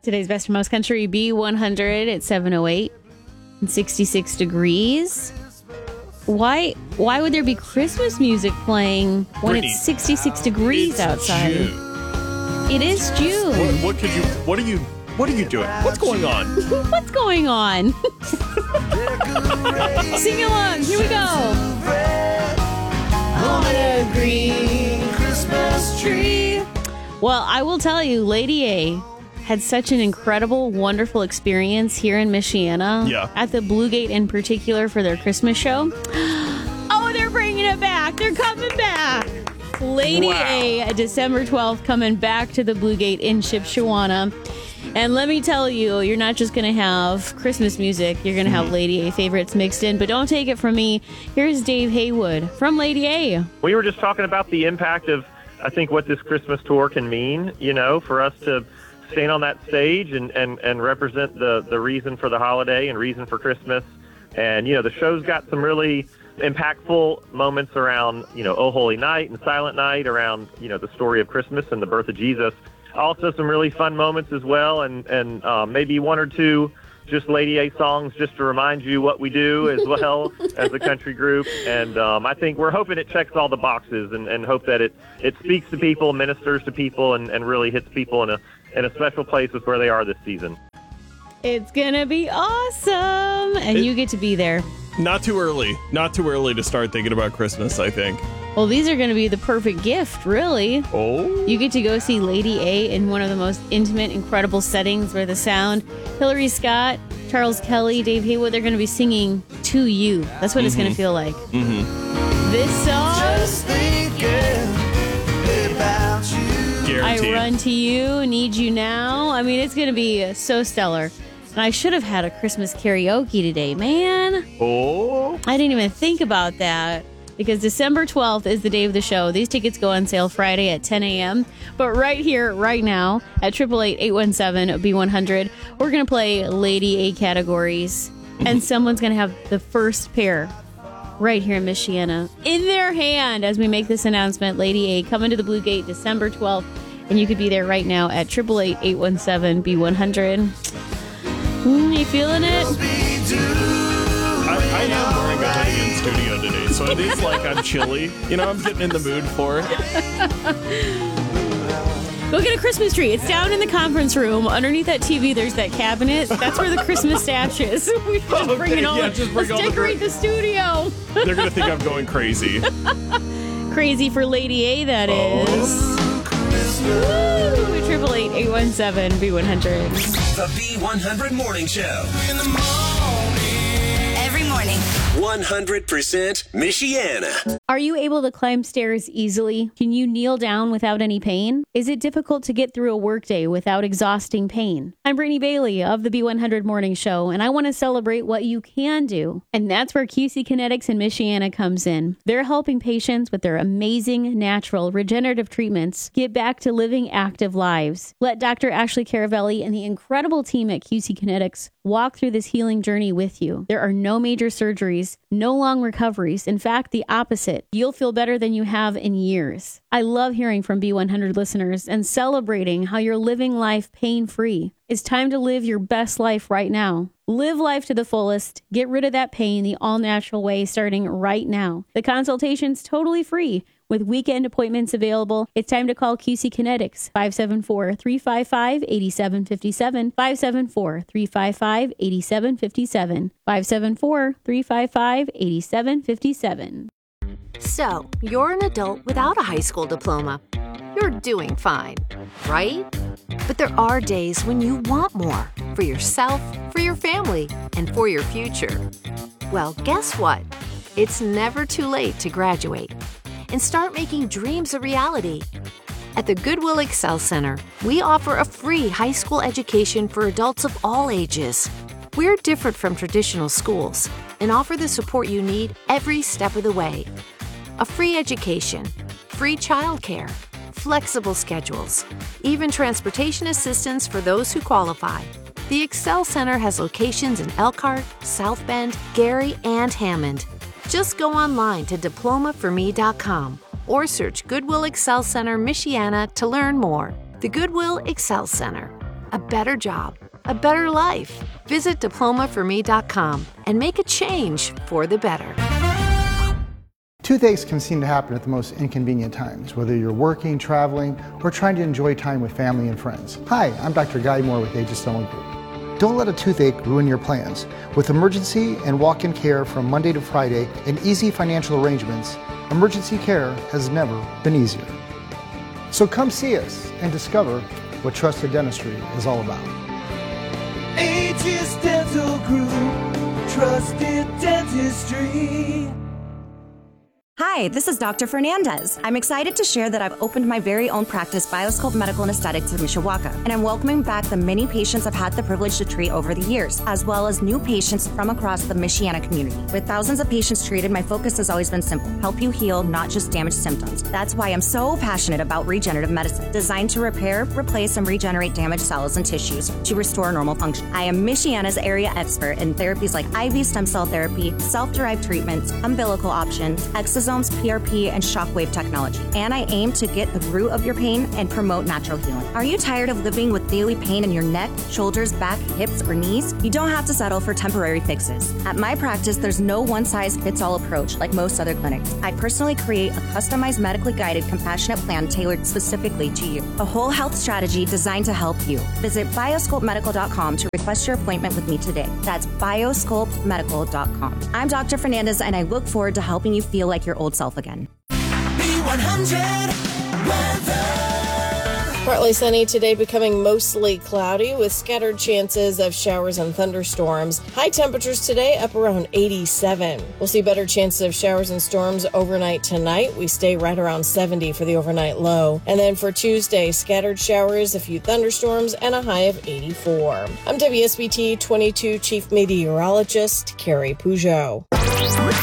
Today's Best from Most Country, B100 at 7:08 and 66 degrees. Why would there be Christmas music playing when Brittany, it's 66 degrees outside? June. It is June. What are you doing? What's going on? What's going on? Sing along. Here we go. On a green Christmas tree. Well, I will tell you, Lady A had such an incredible, wonderful experience here in Michiana. Yeah. At the Blue Gate in particular for their Christmas show. Oh, they're bringing it back. They're coming back. Lady A, December 12th, coming back to the Blue Gate in Shipshewana. And let me tell you, you're not just going to have Christmas music. You're going to have Lady A favorites mixed in. But don't take it from me. Here's Dave Haywood from Lady A. We were just talking about the impact of, I think, what this Christmas tour can mean, for us to stand on that stage and represent the reason for the holiday and reason for Christmas. And, the show's got some really impactful moments around, Oh Holy Night and Silent Night, around, the story of Christmas and the birth of Jesus. Also some really fun moments as well, and maybe one or two just Lady A songs just to remind you what we do as well as a country group. And I think we're hoping it checks all the boxes and hope that it speaks to people, ministers to people, and really hits people in a special place with where they are this season. It's going to be awesome. And you get to be there. Not too early to start thinking about Christmas, I think. Well, these are going to be the perfect gift, really. Oh. You get to go see Lady A in one of the most intimate, incredible settings where the sound, Hillary Scott, Charles Kelly, Dave Haywood, they're going to be singing to you. That's what it's going to feel like. Mm-hmm. This song, Just thinking about you. Guaranteed. I Run to You, Need You Now. I mean, it's going to be so stellar. And I should have had a Christmas karaoke today, man. Oh. I didn't even think about that. Because December 12th is the day of the show. These tickets go on sale Friday at 10 a.m. But right here, right now, at 888-817-B100, we're going to play Lady A categories. And someone's going to have the first pair right here in Michiana in their hand as we make this announcement. Lady A coming to the Blue Gate December 12th. And you could be there right now at 888-817-B100. You feeling it? I am wearing a hoodie in studio today, so it is like I'm chilly. I'm getting in the mood for it. Go get a Christmas tree. It's down in the conference room. Underneath that TV, there's that cabinet. That's where the Christmas stash is. We should just bring it all. Yeah, just bring Let's all decorate the studio. They're going to think I'm going crazy. Crazy for Lady A, that is. Woo! 888-817-B100. The B100 Morning Show. In the morning. Every morning. 100% Michiana. Are you able to climb stairs easily? Can you kneel down without any pain? Is it difficult to get through a workday without exhausting pain? I'm Brittany Bailey of the B100 Morning Show, and I want to celebrate what you can do. And that's where QC Kinetics in Michiana comes in. They're helping patients with their amazing, natural, regenerative treatments get back to living active lives. Let Dr. Ashley Caravelli and the incredible team at QC Kinetics walk through this healing journey with you. There are no major surgeries, no long recoveries. In fact, the opposite. You'll feel better than you have in years. I love hearing from B100 listeners and celebrating how you're living life pain-free. It's time to live your best life right now. Live life to the fullest. Get rid of that pain the all-natural way starting right now. The consultation's totally free. With weekend appointments available, it's time to call QC Kinetics, 574-355-8757, 574-355-8757, 574-355-8757. So, you're an adult without a high school diploma. You're doing fine, right? But there are days when you want more for yourself, for your family, and for your future. Well, guess what? It's never too late to graduate and start making dreams a reality. At the Goodwill Excel Center, we offer a free high school education for adults of all ages. We're different from traditional schools and offer the support you need every step of the way. A free education, free childcare, flexible schedules, even transportation assistance for those who qualify. The Excel Center has locations in Elkhart, South Bend, Gary, and Hammond. Just go online to diplomaforme.com or search Goodwill Excel Center Michiana to learn more. The Goodwill Excel Center. a better job, a better life. Visit diplomaforme.com and make a change for the better. Toothaches can seem to happen at the most inconvenient times, whether you're working, traveling, or trying to enjoy time with family and friends. Hi, I'm Dr. Guy Moore with Aegis Dental Group. Don't let a toothache ruin your plans. With emergency and walk-in care from Monday to Friday and easy financial arrangements, emergency care has never been easier. So come see us and discover what trusted dentistry is all about. Aegis Dental Group, trusted dentistry. Hi, this is Dr. Fernandez. I'm excited to share that I've opened my very own practice, Biosculpt Medical and Aesthetics in Mishawaka, and I'm welcoming back the many patients I've had the privilege to treat over the years, as well as new patients from across the Michiana community. With thousands of patients treated, my focus has always been simple: help you heal, not just damage symptoms. That's why I'm so passionate about regenerative medicine, designed to repair, replace, and regenerate damaged cells and tissues to restore normal function. I am Michiana's area expert in therapies like IV stem cell therapy, self-derived treatments, umbilical options, exosomes, PRP, and shockwave technology. And I aim to get the root of your pain and promote natural healing. Are you tired of living with daily pain in your neck, shoulders, back, hips, or knees? You don't have to settle for temporary fixes. At my practice, there's no one-size-fits-all approach like most other clinics. I personally create a customized, medically guided, compassionate plan tailored specifically to you. A whole health strategy designed to help you. Visit biosculptmedical.com to request your appointment with me today. That's biosculptmedical.com. I'm Dr. Fernandez, and I look forward to helping you feel like your old self again. B100 weather. Partly sunny today, becoming mostly cloudy with scattered chances of showers and thunderstorms. High temperatures today up around 87. We'll see better chances of showers and storms overnight tonight. We stay right around 70 for the overnight low. And then for Tuesday, scattered showers, a few thunderstorms, and a high of 84. I'm WSBT 22 Chief Meteorologist Carrie Peugeot.